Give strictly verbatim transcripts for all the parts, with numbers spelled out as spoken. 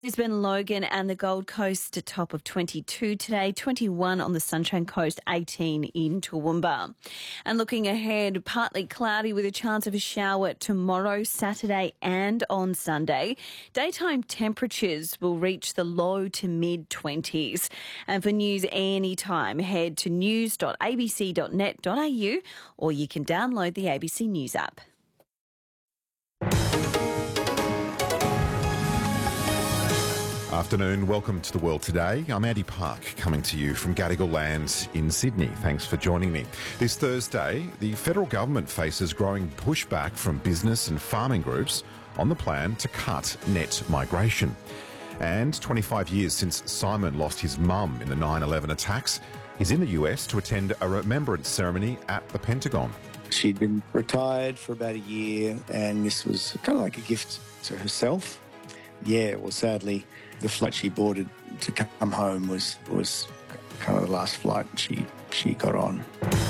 Brisbane, Logan and the Gold Coast a top of twenty-two today, twenty-one on the Sunshine Coast, eighteen in Toowoomba. And looking ahead, partly cloudy with a chance of a shower tomorrow, Saturday and on Sunday. Daytime temperatures will reach the low to mid-twenties. And for news anytime, head to news dot a b c dot net dot a u or you can download the A B C News app. Afternoon, welcome to The World Today. I'm Andy Park, coming to you from Gadigal Land in Sydney. Thanks for joining me. This Thursday, the federal government faces growing pushback from business and farming groups on the plan to cut net migration. And twenty-five years since Simon lost his mum in the nine eleven attacks, he's in the U S to attend a remembrance ceremony at the Pentagon. She'd been retired for about a year, and this was kind of like a gift to herself. Yeah, well, sadly, the flight she boarded to come home was was kind of the last flight she she got on.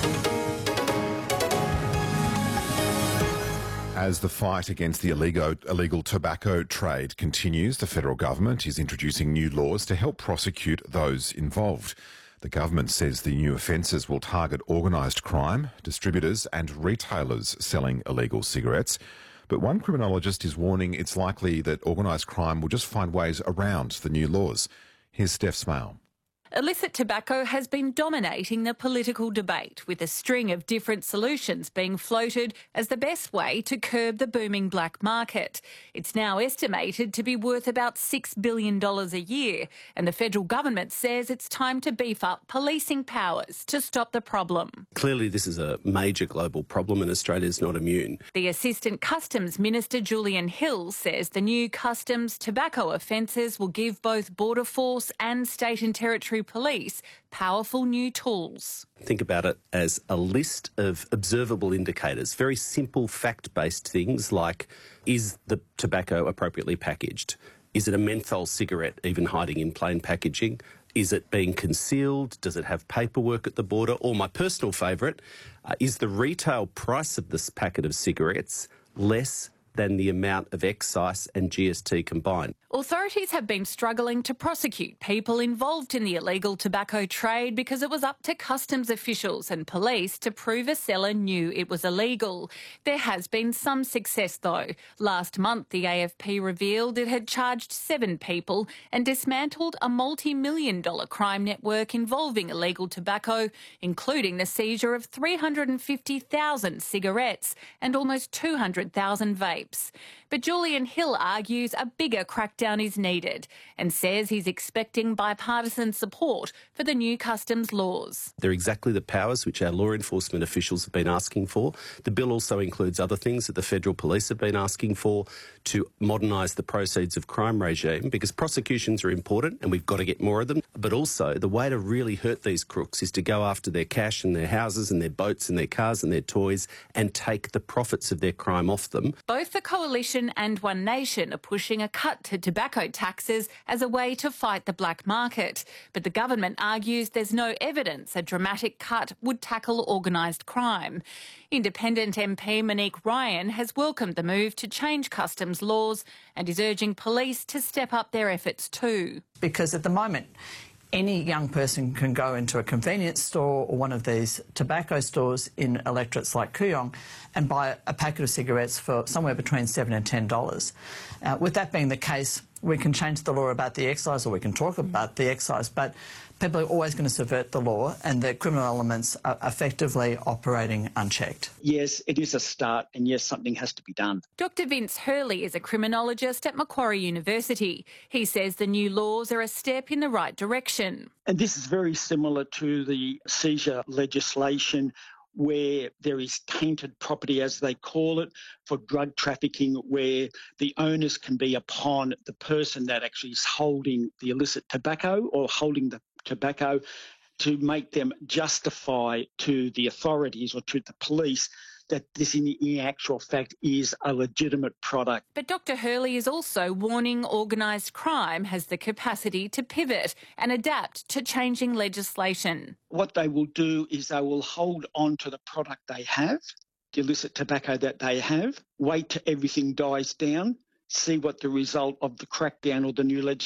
As the fight against the illegal, illegal tobacco trade continues, the federal government is introducing new laws to help prosecute those involved. The government says the new offences will target organised crime, distributors and retailers selling illegal cigarettes. But one criminologist is warning it's likely that organised crime will just find ways around the new laws. Here's Steph Smale. Illicit tobacco has been dominating the political debate, with a string of different solutions being floated as the best way to curb the booming black market. It's now estimated to be worth about six billion dollars a year, and the federal government says it's time to beef up policing powers to stop the problem. Clearly this is a major global problem and Australia's not immune. The Assistant Customs Minister Julian Hill says the new customs tobacco offences will give both Border Force and state and territory police powerful new tools. Think about it as a list of observable indicators, very simple fact-based things like, is the tobacco appropriately packaged? Is it a menthol cigarette even hiding in plain packaging? Is it being concealed? Does it have paperwork at the border? Or my personal favourite, uh, is the retail price of this packet of cigarettes less than the amount of excise and G S T combined? Authorities have been struggling to prosecute people involved in the illegal tobacco trade because it was up to customs officials and police to prove a seller knew it was illegal. There has been some success though. Last month, the A F P revealed it had charged seven people and dismantled a multi-million dollar crime network involving illegal tobacco, including the seizure of three hundred fifty thousand cigarettes and almost two hundred thousand vapes. But Julian Hill argues a bigger crackdown is needed and says he's expecting bipartisan support for the new customs laws. They're exactly the powers which our law enforcement officials have been asking for. The bill also includes other things that the federal police have been asking for to modernise the proceeds of crime regime, because prosecutions are important and we've got to get more of them. But also the way to really hurt these crooks is to go after their cash and their houses and their boats and their cars and their toys and take the profits of their crime off them. Both the Coalition and One Nation are pushing a cut to tobacco taxes as a way to fight the black market. But the government argues there's no evidence a dramatic cut would tackle organised crime. Independent M P Monique Ryan has welcomed the move to change customs laws and is urging police to step up their efforts too. Because at the moment, any young person can go into a convenience store or one of these tobacco stores in electorates like Kooyong and buy a packet of cigarettes for somewhere between seven and ten dollars. Uh, with that being the case, we can change the law about the excise, or we can talk about the excise, but people are always going to subvert the law and the criminal elements are effectively operating unchecked. Yes, it is a start, and yes, something has to be done. Doctor Vince Hurley is a criminologist at Macquarie University. He says the new laws are a step in the right direction. And this is very similar to the seizure legislation, where there is tainted property, as they call it, for drug trafficking, where the onus can be upon the person that actually is holding the illicit tobacco or holding the tobacco to make them justify to the authorities or to the police that this in, in actual fact is a legitimate product. But Doctor Hurley is also warning organised crime has the capacity to pivot and adapt to changing legislation. What they will do is they will hold on to the product they have, the illicit tobacco that they have, wait till everything dies down, see what the result of the crackdown or the new legislation